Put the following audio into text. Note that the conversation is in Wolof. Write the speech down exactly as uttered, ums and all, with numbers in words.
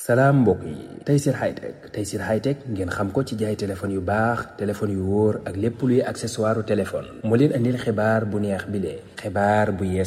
salaam mbokk yi Tayssir Hightech Tayssir Hightech ngeen xam ko ci jaay téléphone yu baax téléphone yu wóor ak lépp luy accessoire téléphone moo leen andil xibaar bu neex bile xibaar bu yees